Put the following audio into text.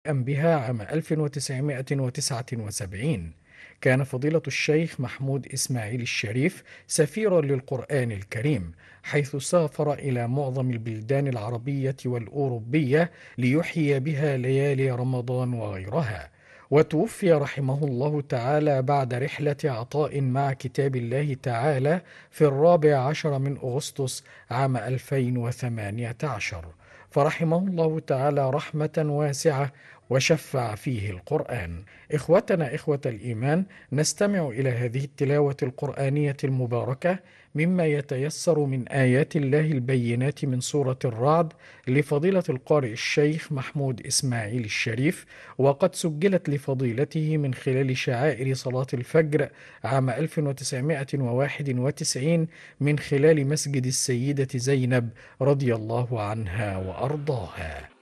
بها عام 1979. كان فضيلة الشيخ محمود إسماعيل الشريف سفيرا للقرآن الكريم، حيث سافر إلى معظم البلدان العربية والأوروبية ليحيي بها ليالي رمضان وغيرها. وتوفي رحمه الله تعالى بعد رحلة عطاء مع كتاب الله تعالى في 14 من أغسطس عام 2018، فرحمه الله تعالى رحمة واسعة وشفع فيه القرآن. إخوتنا إخوة الإيمان، نستمع إلى هذه التلاوة القرآنية المباركة مما يتيسر من آيات الله البينات من سورة الرعد لفضيلة القارئ الشيخ محمود إسماعيل الشريف، وقد سجلت لفضيلته من خلال شعائر صلاة الفجر عام 1991 من خلال مسجد السيدة زينب رضي الله عنها وأرضاها.